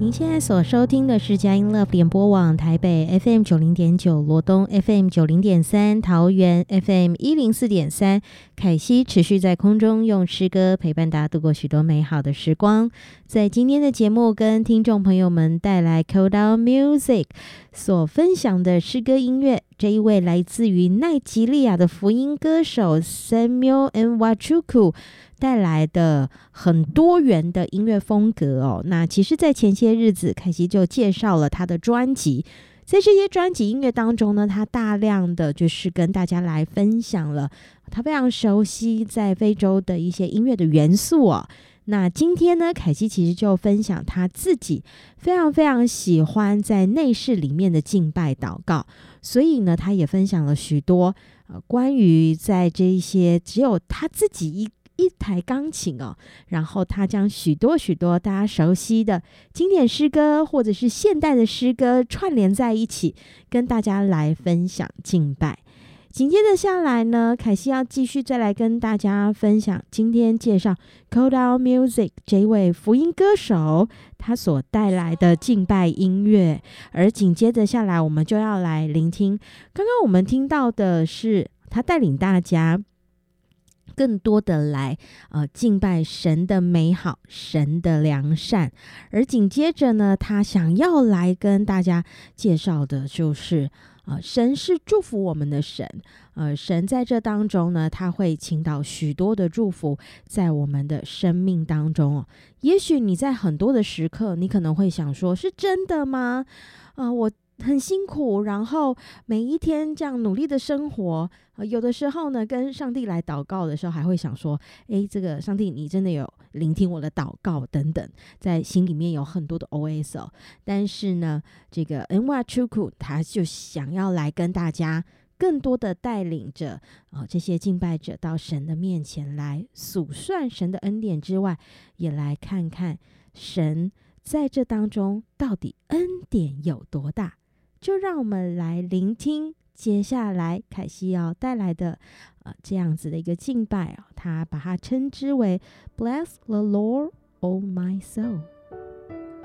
您现在所收听的是佳音 Love 联播网台北 FM 90.9、罗东 FM 90.3、桃园 FM 104.3。凯西持续在空中用诗歌陪伴大家度过许多美好的时光。在今天的节目，跟听众朋友们带来 Code Out Music 所分享的诗歌音乐。这一位来自于奈及利亚的福音歌手 Samuel Nwachukwu带来的很多元的音乐风格哦。那其实在前些日子凯西就介绍了他的专辑，在这些专辑音乐当中呢，他大量的就是跟大家来分享了他非常熟悉在非洲的一些音乐的元素哦。那今天呢，凯西其实就分享他自己非常非常喜欢在内室里面的敬拜祷告，所以呢，他也分享了许多关于在这一些只有他自己一台钢琴哦，然后他将许多许多大家熟悉的经典诗歌或者是现代的诗歌串联在一起，跟大家来分享敬拜。紧接着下来呢，凯西要继续再来跟大家分享今天介绍 Code Out Music 这位福音歌手他所带来的敬拜音乐。而紧接着下来我们就要来聆听，刚刚我们听到的是他带领大家更多的来敬拜神的美好，神的良善。而紧接着呢，他想要来跟大家介绍的就是神是祝福我们的神，神在这当中呢，他会倾倒许多的祝福在我们的生命当中哦。也许你在很多的时刻，你可能会想说，是真的吗？我很辛苦，然后每一天这样努力的生活，有的时候呢，跟上帝来祷告的时候，还会想说，这个上帝，你真的有聆听我的祷告等等，在心里面有很多的 OS 哦。但是呢，这个 Nwachukwu 他就想要来跟大家更多的带领着这些敬拜者到神的面前来数算神的恩典之外，也来看看神在这当中到底恩典有多大。就让我们来聆听接下来凯西要带来的这样子的一个敬拜他把它称之为 Bless the Lord, O my soul。